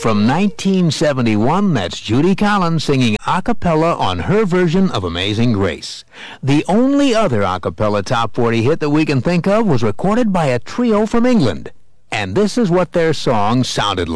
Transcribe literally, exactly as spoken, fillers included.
From nineteen seventy-one, that's Judy Collins singing a cappella on her version of Amazing Grace. The only other a cappella top forty hit that we can think of was recorded by a trio from England. And this is what their song sounded like.